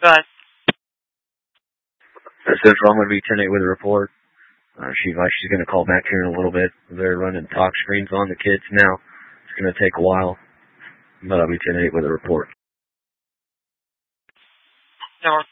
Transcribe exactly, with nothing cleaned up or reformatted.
Go ahead. Central, I'm going to be ten eight with a report. Uh, she, she's going to call back here in a little bit. They're running talk screens on the kids now. It's going to take a while, but I'll be ten eight with a report. No.